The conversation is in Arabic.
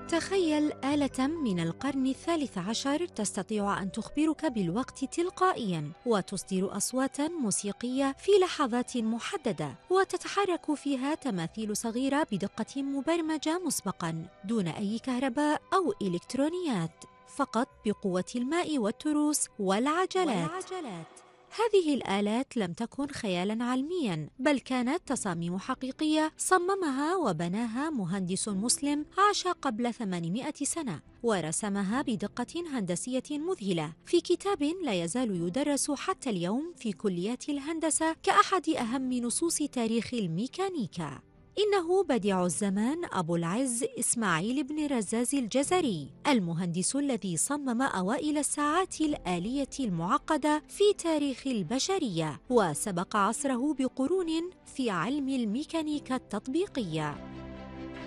تخيل آلة من القرن الثالث عشر تستطيع أن تخبرك بالوقت تلقائياً وتصدر أصواتاً موسيقية في لحظات محددة، وتتحرك فيها تماثيل صغيرة بدقة مبرمجة مسبقاً دون أي كهرباء أو إلكترونيات، فقط بقوة الماء والتروس والعجلات. هذه الآلات لم تكن خيالاً علمياً، بل كانت تصاميم حقيقية صممها وبناها مهندس مسلم عاش قبل 800 سنة، ورسمها بدقة هندسية مذهلة في كتاب لا يزال يدرس حتى اليوم في كليات الهندسة كأحد أهم نصوص تاريخ الميكانيكا. إنه بديع الزمان أبو العز إسماعيل بن رزاز الجزري، المهندس الذي صمم أوائل الساعات الآلية المعقدة في تاريخ البشرية، وسبق عصره بقرون في علم الميكانيكا التطبيقية.